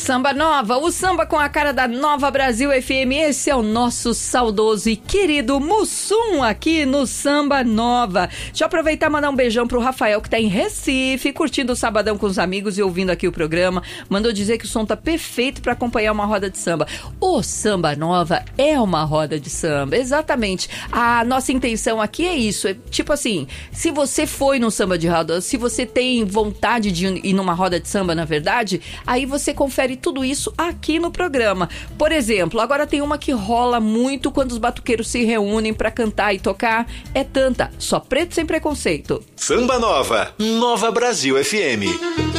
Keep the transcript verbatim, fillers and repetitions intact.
Samba Nova, o samba com a cara da Nova Brasil F M. Esse é o nosso saudoso e querido Mussum aqui no Samba Nova. Deixa eu aproveitar e mandar um beijão pro Rafael, que tá em Recife, curtindo o sabadão com os amigos e ouvindo aqui o programa. Mandou dizer que o som tá perfeito pra acompanhar uma roda de samba. O Samba Nova é uma roda de samba, exatamente. A nossa intenção aqui é isso, é tipo assim, se você foi no samba de roda, se você tem vontade de ir numa roda de samba, na verdade, aí você confere tudo isso aqui no programa. Por exemplo, agora tem uma que rola muito quando os batuqueiros se reúnem pra cantar e tocar. É tanta, só preto sem preconceito. Samba Nova, Nova Brasil F M.